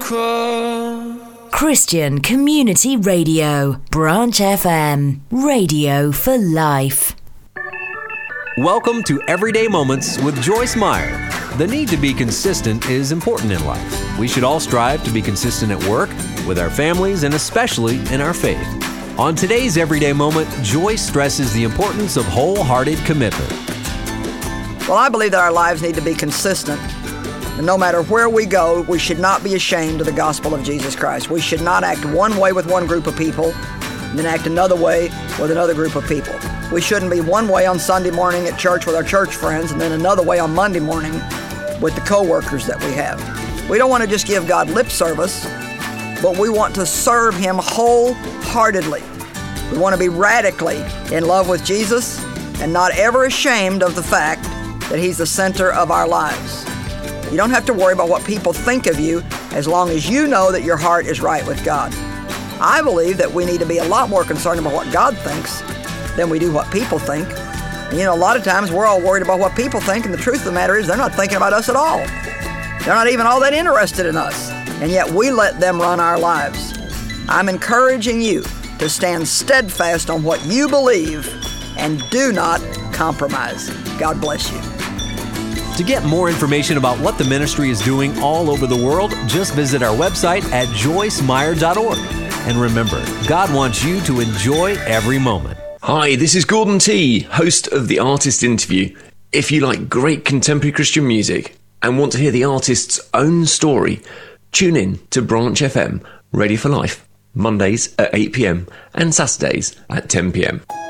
Christian Community Radio, Branch FM, radio for life. Welcome to Everyday Moments with Joyce Meyer. The need to be consistent is important in life. We should all strive to be consistent at work, with our families, and especially in our faith. On today's Everyday Moment, Joyce stresses the importance of wholehearted commitment. Well, I believe that our lives need to be consistent. And no matter where we go, we should not be ashamed of the gospel of Jesus Christ. We should not act one way with one group of people and then act another way with another group of people. We shouldn't be one way on Sunday morning at church with our church friends and then another way on Monday morning with the co-workers that we have. We don't want to just give God lip service, but we want to serve Him wholeheartedly. We want to be radically in love with Jesus and not ever ashamed of the fact that He's the center of our lives. You don't have to worry about what people think of you as long as you know that your heart is right with God. I believe that we need to be a lot more concerned about what God thinks than we do what people think. And a lot of times we're all worried about what people think, and the truth of the matter is they're not thinking about us at all. They're not even all that interested in us, and yet we let them run our lives. I'm encouraging you to stand steadfast on what you believe and do not compromise. God bless you. To get more information about what the ministry is doing all over the world, just visit our website at joycemeyer.org. And remember, God wants you to enjoy every moment. Hi, this is Gordon T, host of The Artist Interview. If you like great contemporary Christian music and want to hear the artist's own story, tune in to Branch FM, Ready for Life, Mondays at 8 p.m. and Saturdays at 10 p.m.